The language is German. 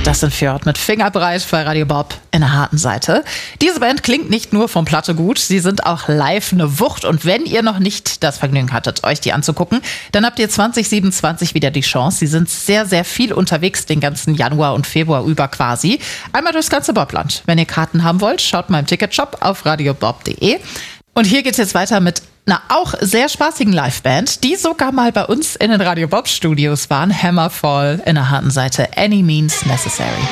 Das sind Fjord mit Fingerbreit bei Radio Bob in der harten Seite. Diese Band klingt nicht nur vom Platte gut, sie sind auch live eine Wucht. Und wenn ihr noch nicht das Vergnügen hattet, euch die anzugucken, dann habt ihr 2027 wieder die Chance. Sie sind sehr, sehr viel unterwegs den ganzen Januar und Februar über quasi. Einmal durchs ganze Bobland. Wenn ihr Karten haben wollt, schaut mal im Ticketshop auf radiobob.de. Und hier geht's jetzt weiter mit einer auch sehr spaßigen Liveband, die sogar mal bei uns in den Radio Bob Studios waren. Hammerfall in der harten Seite. Any Means Necessary.